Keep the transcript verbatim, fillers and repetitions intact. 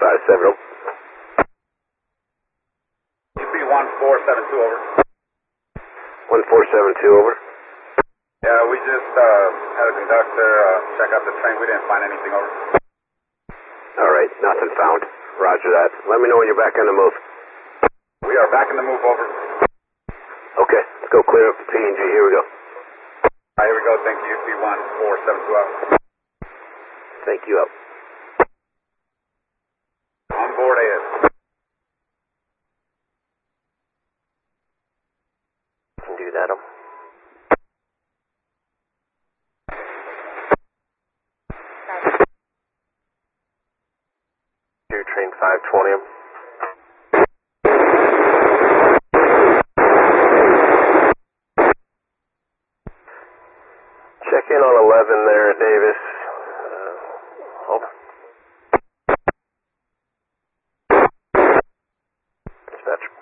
five seven, over. U P one four seven two, over. one four seven two, over. Yeah, we just uh, had a conductor uh, check out the train. We didn't find anything, over. All right, nothing found. Roger that. Let me know when you're back on the move. We are back in the move, over. Okay, let's go clear up the P and G. Here we go. All right, here we go. Thank you. U P one four seven two, out. Thank you, up. On board A S. Can do that, um. Your train five twenty, um. Check in on eleven there, Davis. Uh, over. Dispatch.